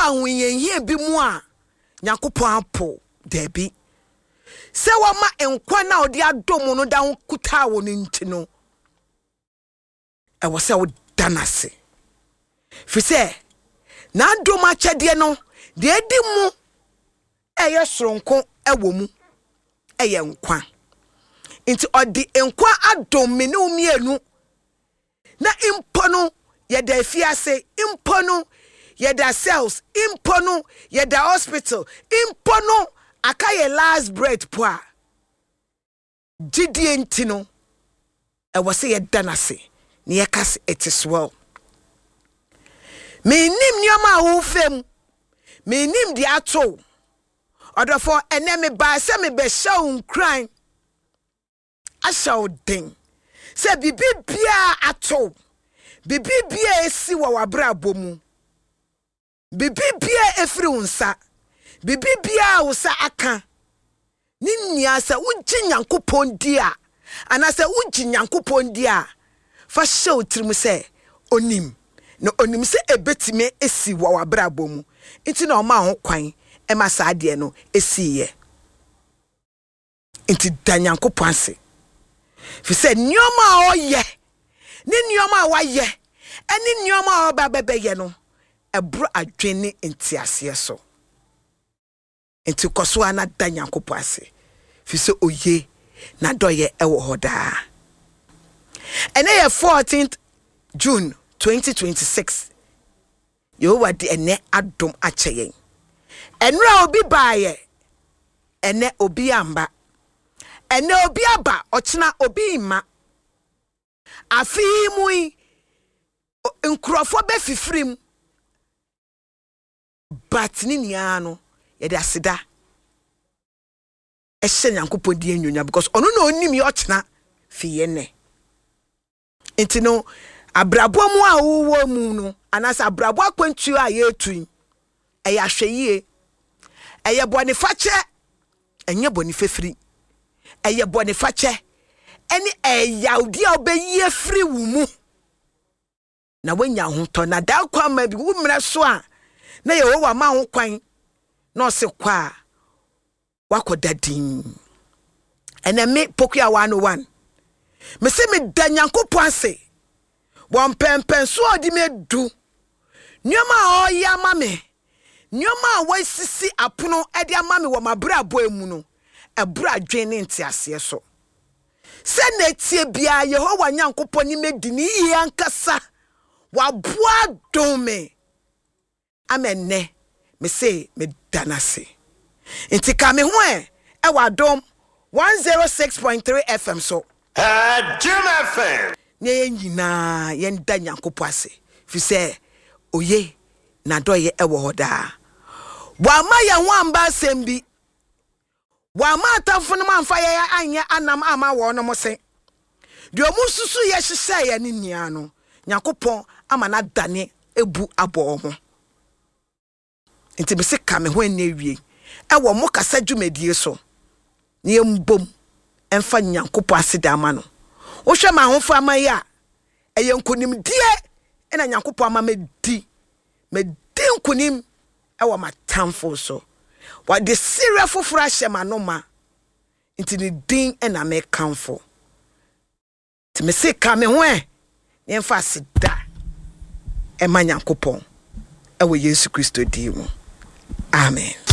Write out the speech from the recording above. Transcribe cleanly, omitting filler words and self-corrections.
ahoyehie bi mu a Nyankopɔn apo debi se wama enkwa na odi adom no da ho kuta wo nti no e wo se wo danase fi se na adom akyede no de edi mu eye soronko ewo mu eye nkwa nti odi enkwa adom me ne umienu na impo no ye da afiase impo no ye da cells impo no ye da hospital impo no akaye last breath poa gidie nti no e wo se ye danase ne ye kas it is well me nim nyoma wo fem me nim di ato odofo ene me ba se me be shaw nkran a shaw den se bibibia ato bibibia esi wo wabra bomu bibibia efri unsa bibibia usa aka ninya se unji Nyankopɔn dia ana se unji Nyankopɔn dia fa shaw trim se onim no onim se ebetime esi wo wabra bomu nti na oma ho kwan e ma sa ade no esi ye nti da Nyankopɔn ase fi se nyoma oye ni nyoma waye eni nyoma oba bebeye no ebro adwene ntiase so nti koso ana da Nyankopɔn ase fi se oye na doye ewo hoda ene ye 14th June 2026 Yehovah di ene adom acheyen enra obi baaye ene obi amba ene obi aba ochina obi ima afi mui nkrofo be fifrim but ni nia no ye de aseda e hye Nyankopɔn di enyonya because ono na onim ye ochina fi ye ne enti no abrabo mu a wo mu no anasa abrabo akwantu a ye tun e ya hweyie e ye bone fache enye bone fefiri e ye bone fache eni e yaudi a obeye firi wu mu na wanya ho to na da kwa ma bi wo mra so a na ye wo wa ma ho kwan na ose kwa wakoda din ene me pokua 101 me se me da Nyankopɔn ase won pempen so odi me du nyoma o ya mame nyoma wa sisi apono e de amame wo mabra abo emu no ebra dwene ntiase so se na tie bia Yehova Nyankopɔn ni medi ni yankasa wa boa dome amenne me se me danase nti ka me ho e wa dom 106.3 FM so Jim FM ne nyina yenda Nyankopɔn ase fi se oye na doye ewo hoda wa ma ya ho amba sembi wa ma atafo no manfa ya anya anam ama wo no mo se de omususu ye hyehye ya ne nia no Nyankopɔn ama na dane ebu abo ho nti be se ka me ho ene wie ewo mo kasa dwumadie so ne mbom emfa Nyankopɔn ase da ama no wo hwe ma ho fa ma ya eye nkonim die ena Nyankopɔn ama me di nkonim ewo matamfo so wa de sire foforo ahye ma no ma nti ne din ena me kanfo ti me se ka me ho ne emfa ase da e ma Nyankopɔn ewo Yesu Kristo di mu amen.